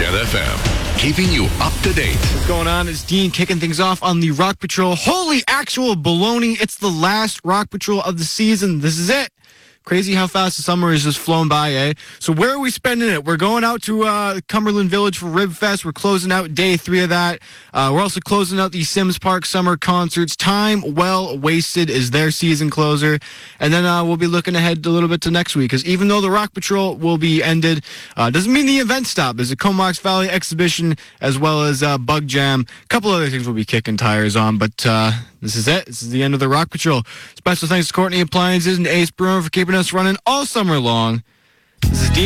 Gen FM, keeping you up to date. What's going on? It's Dean kicking things off on the Rock Patrol. Holy actual baloney. It's the last Rock Patrol of the season. This is it. Crazy how fast the summer has just flown by, eh? So where are we spending it? We're going out to Cumberland Village for Rib Fest. We're closing out day 3 of that. We're also closing out the Sims Park summer concerts. Time Well Wasted is their season closer. And then we'll be looking ahead a little bit to next week, because even though the Rock Patrol will be ended, doesn't mean the event stop. There's a Comox Valley exhibition as well as Bug Jam. A couple other things we'll be kicking tires on, but this is it. This is the end of the Rock Patrol. Special thanks to Courtney Appliances and Ace Brewer for keeping us running all summer long. This is